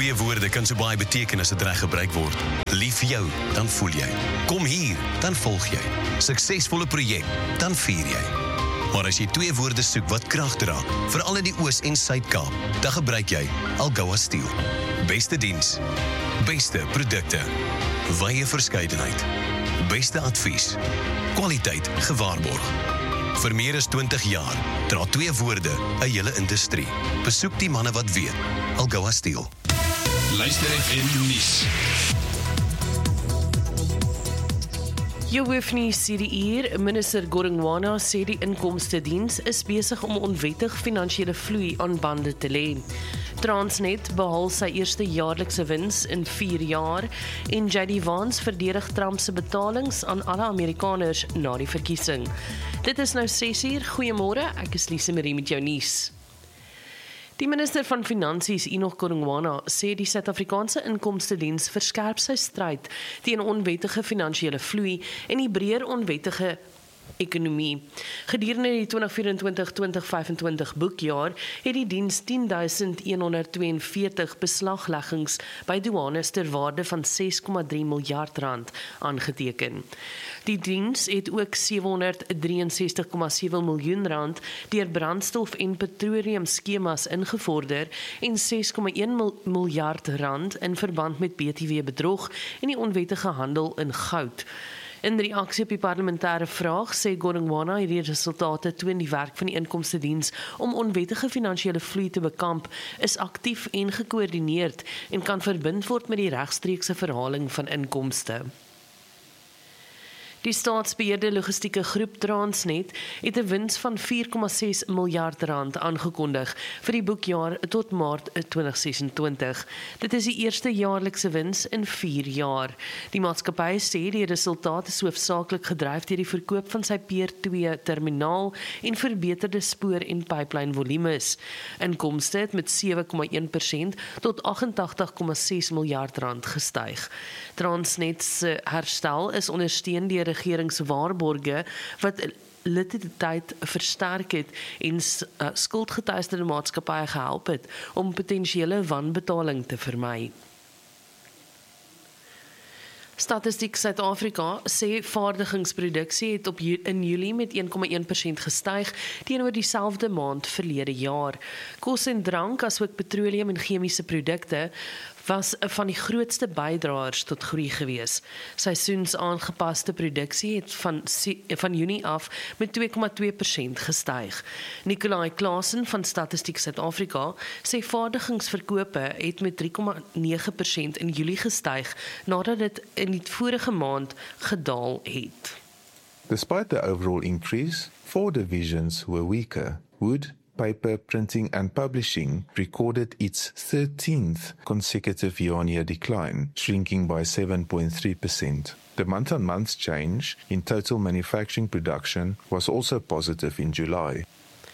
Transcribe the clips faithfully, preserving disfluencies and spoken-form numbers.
Twee woorde kan so baie beteken as dit reg gebruik word. Lief vir jou, dan voel jy. Kom hier, dan volg jy. Suksesvolle projek, dan vier jy. Maar as jy twee woorde soek wat krag dra, veral in die Oos- en Suid-Kaap, dan gebruik jy Algoa Steel. Beste diens, beste produkte, wye verskeidenheid, beste advies, kwaliteit gewaarborg. Vir meer as twintig jaar dra twee woorde 'n hele industrie. Besoek die manne wat weet. Algoa Steel. Luister F M nuus. Jou hoofnuus hierdie uur, minister Godongwana sê die inkomstediens is besig om onwettig finansiële vloei aan bande te lê. Transnet behaal sy eerste jaarlikse wins in vier jaar en J D Vance verdedig Trump se betalings aan alle Amerikaners na die verkiesing. Dit is nou ses uur, goeiemôre, ek is Lise Marie met jou nuus. Die minister van Finansies, Enoch Godongwana, sê die Suid-Afrikaanse Inkomstediens verskerp sy stryd teen onwettige finansiële vloei en die breër onwettige ekonomie. Gedurende die twintig vyf-twintig vyf-en-twintig boekjaar het die diens tien duisend honderd tweeënveertig beslagleggings by douanes ter waarde van ses komma drie miljard rand aangeteken. Die diens het ook sewehonderddrieënsestig komma sewe miljoen rand deur brandstof- en petroleumskemas ingevorder en ses komma een miljard rand in verband met B T W-bedrog en die onwettige handel in goud. In reaksie op die parlementêre vraag sê Godongwana hierdie resultate toon die werk van die inkomstediens om onwettige finansiële vloei te bekamp is aktief en gekoördineerd en kan verbind word met die regstreekse verhaling van inkomste. Die staatsbeheerde logistieke groep Transnet het 'n wins van vier komma ses miljard rand aangekondig vir die boekjaar tot Maart twintig sesentwintig. Dit is die eerste jaarlikse wins in vier jaar. Die maatskappy sê die resultaat is hoofsaaklik gedryf deur die verkoop van sy Pier twee terminaal en verbeterde spoor- en pipeline volumes. Inkomste het met sewe komma een persent tot agt-en-tagtig komma ses miljard rand gestyg. Transnet se herstel is ondersteun deur regeringswaarborge wat likwiditeit versterk het en uh, skuldgetuisterde maatskappye gehelp het om potensiële wanbetaling te vermy. Statistiek Suid-Afrika sê vaardigingsproduksie het op in Julie met een komma een persent gestyg teenoor dieselfde maand verlede jaar. Kos en drank asook petroleum en chemiese produkte was van die grootste bydraers tot groei gewees. Seisoensaangepaste produksie het van, van Junie af met twee komma twee persent gestyg. Nicolai Klaasen van Statistiek Suid-Afrika sê vaardigingsverkope het met drie komma nege persent in Julie gestyg nadat dit in die vorige maand gedaal het. Despite the overall increase, four divisions were weaker. Wood, paper, printing and publishing recorded its thirteenth consecutive year-on-year decline, shrinking by seven point three percent. The month-on-month change in total manufacturing production was also positive in July.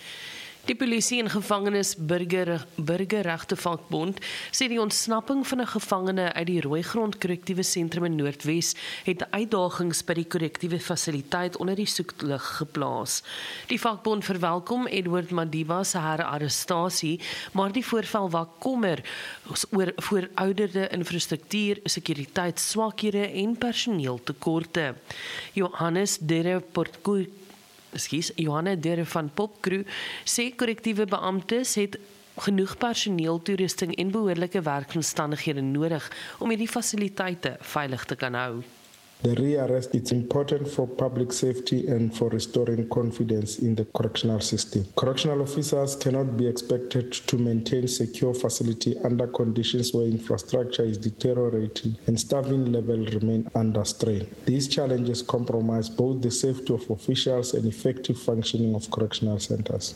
Die polisie en gevangenes burger, burgerregte vakbond sê die ontsnapping van 'n gevangene uit die Rooigrond korrektiewe sentrum in Noordwes het uitdagings by die korrektiewe fasiliteit onder die soeklig geplaas. Die vakbond verwelkom Edward Madiba se herarrestasie, maar die voorval wak kommer oor verouderde infrastruktuur, sekuriteit swakhede en personeeltekorte. Johannes Dere Portkoe Skies, Johanna Dere van Popkru sê korrektiewe beamptes het genoeg personeel, toerusting en behoorlike werkomstandighede nodig om hierdie fasiliteite veilig te kan hou. The rearrest is important for public safety and for restoring confidence in the correctional system. Correctional officers cannot be expected to maintain secure facility under conditions where infrastructure is deteriorating and staffing levels remain under strain. These challenges compromise both the safety of officials and effective functioning of correctional centers.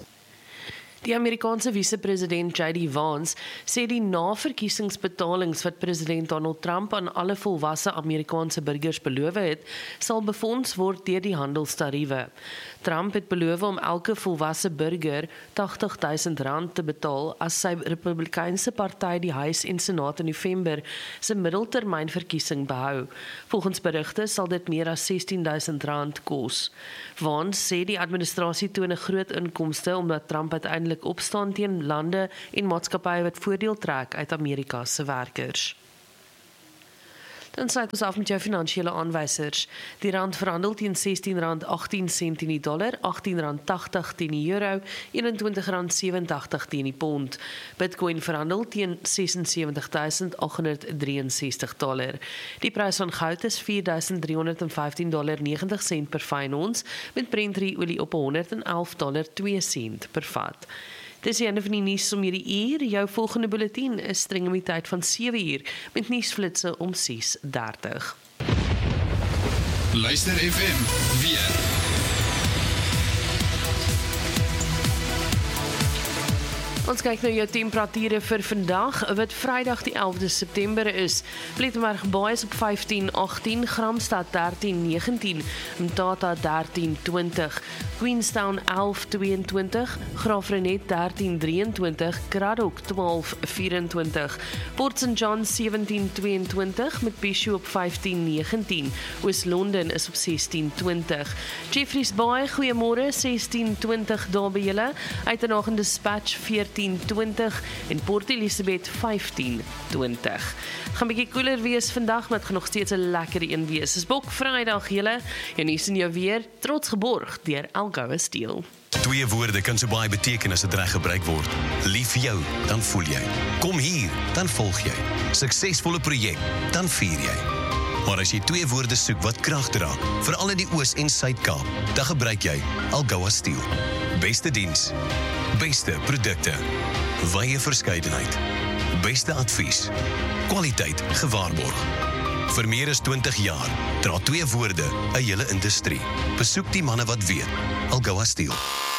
Die Amerikaanse vice-president J D Vance sê die naverkiesingsbetalings wat president Donald Trump aan alle volwasse Amerikaanse burgers beloof het, sal befonds word deur die handelstariewe. Trump het beloof om elke volwasse burger tagtig duisend rand te betaal as sy Republikeinse party die Huis en Senaat in November se middeltermynverkiesing behou. Volgens berigte sal dit meer as sestien duisend rand kos. Vance sê die administrasie toon 'n groot inkomste omdat Trump uiteindelik duidelik opstaan teen lande en maatskappye wat voordeel trek uit Amerika se werkers. Dan sluit ons af met jou finansiële aanwysers. Die rand verhandel teen sestien rand agtien sent teen die dollar, agtien rand tagtig teen die euro, eenentwintig rand sewentig teen die pond. Bitcoin verhandel teen ses en sewentig tuisend agt honderd ses en sestig dollar. Die prys van goud is vier duisend drie honderd vyftien dollar negentig sent per fyn ons, met Brent olie op honderd en elf dollar twee sent per vat. Dis die einde van die nuus om hierdie uur. Jou volgende bulletin is streng om die tyd van sewe uur met nuusflitse om ses dertig. Luister F M weer. Ons kyk nou jou temperature vir vandag, wat Vrydag die elfde September is. Plettenberg Baai is op vyftien agtien, Gramstad dertien negentien, Mtata dertien twintig, Queenstown elf tweeëntwintig, Graafrenet dertien drieëntwintig, Kraddock twaalf vyfentwintig, Port Saint John sewentien tweeëntwintig, met Bishop op vyftien negentien, Oos-London is op sestien twintig, Jeffreys Bay, goeiemôre, sestien twintig daar by julle, Uitenhage en Dispatch veertien twintig en Port Elizabeth vyftien twintig. Gaan bietjie koeler wees vandag, maar het gaan nog steeds 'n lekker een wees. Dis Bok Vrydag julle, jou nuus en jou weer, trots geborg deur Algoa Steel. Twee woorde kan so baie beteken as dit reg gebruik word. Lief vir jou, dan voel jy. Kom hier, dan volg jy. Suksesvolle projek, dan vier jy. Maar as jy twee woorde soek wat krag dra, veral in die Oos- en Suid-Kaap, dan gebruik jy Algoa Steel. Beste diens, beste produkte, wye verskeidenheid, beste advies, kwaliteit gewaarborg. Vir meer as twintig jaar dra twee woorde 'n hele industrie. Besoek die manne wat weet. Algoa Steel.